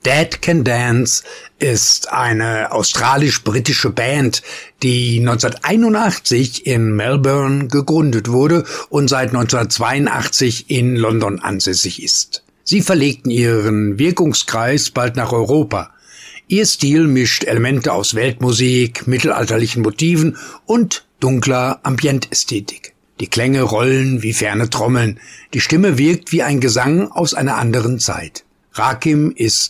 Dead Can Dance ist eine australisch-britische Band, die 1981 in Melbourne gegründet wurde und seit 1982 in London ansässig ist. Sie verlegten ihren Wirkungskreis bald nach Europa. Ihr Stil mischt Elemente aus Weltmusik, mittelalterlichen Motiven und dunkler Ambientästhetik. Die Klänge rollen wie ferne Trommeln, die Stimme wirkt wie ein Gesang aus einer anderen Zeit. Rakim ist